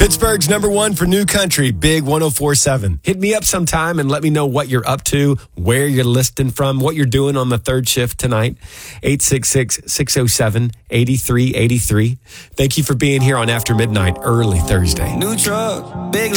Pittsburgh's number one for new country, Big 104.7. Hit me up sometime and let me know what you're up to, where you're listening from, what you're doing on the third shift tonight. 866-607-8383. Thank you for being here on After Midnight, early Thursday. New truck, big